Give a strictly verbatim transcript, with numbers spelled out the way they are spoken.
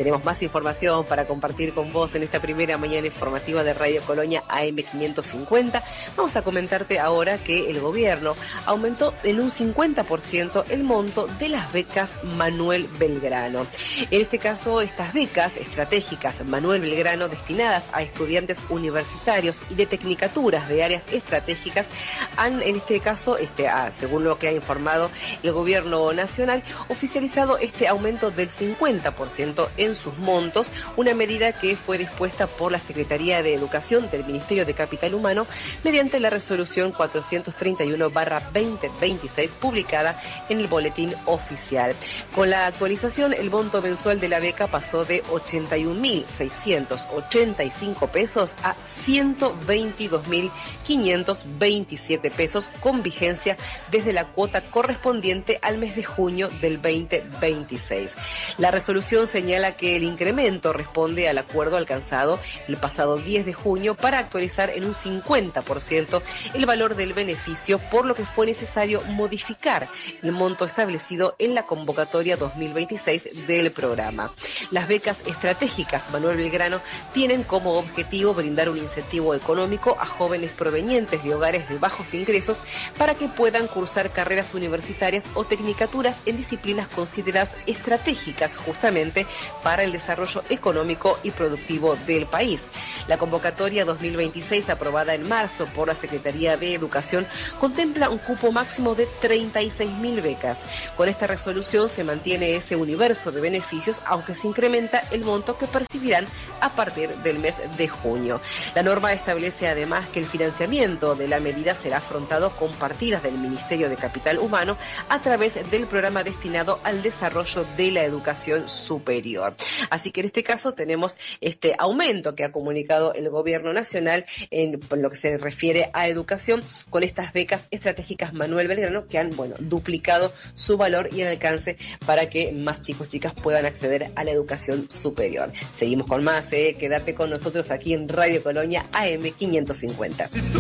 Tenemos más información para compartir con vos en esta primera mañana informativa de Radio Colonia A M quinientos cincuenta. Vamos a comentarte ahora que el gobierno aumentó en un cincuenta por ciento el monto de las becas Manuel Belgrano. En este caso, estas becas estratégicas Manuel Belgrano destinadas a estudiantes universitarios y de tecnicaturas de áreas estratégicas han, en este caso, este, ah, según lo que ha informado el gobierno nacional, oficializado este aumento del cincuenta por ciento en sus montos, una medida que fue dispuesta por la Secretaría de Educación del Ministerio de Capital Humano mediante la resolución cuatrocientos treinta y uno barra veinte veintiséis publicada en el boletín oficial. Con la actualización, el monto mensual de la beca pasó de ochenta y un mil seiscientos ochenta y cinco pesos a ciento veintidós mil quinientos veintisiete pesos, con vigencia desde la cuota correspondiente al mes de junio del veinte veintiséis. La resolución señala que el incremento responde al acuerdo alcanzado el pasado diez de junio para actualizar en un cincuenta por ciento el valor del beneficio, por lo que fue necesario modificar el monto establecido en la convocatoria dos mil veintiséis del programa. Las becas estratégicas Manuel Belgrano tienen como objetivo brindar un incentivo económico a jóvenes provenientes de hogares de bajos ingresos para que puedan cursar carreras universitarias o tecnicaturas en disciplinas consideradas estratégicas justamente para el desarrollo económico y productivo del país. La convocatoria dos mil veintiséis, aprobada en marzo por la Secretaría de Educación, contempla un cupo máximo de treinta y seis mil becas. Con esta resolución se mantiene ese universo de beneficios, aunque se incrementa el monto que percibirán a partir del mes de junio. La norma establece además que el financiamiento de la medida será afrontado con partidas del Ministerio de Capital Humano a través del programa destinado al desarrollo de la educación superior. Así que en este caso tenemos este aumento que ha comunicado el gobierno nacional en, en lo que se refiere a educación, con estas becas estratégicas Manuel Belgrano, que han, bueno, duplicado su valor y el alcance para que más chicos y chicas puedan acceder a la educación superior. Seguimos con más, eh. Quédate con nosotros aquí en Radio Colonia A M quinientos cincuenta.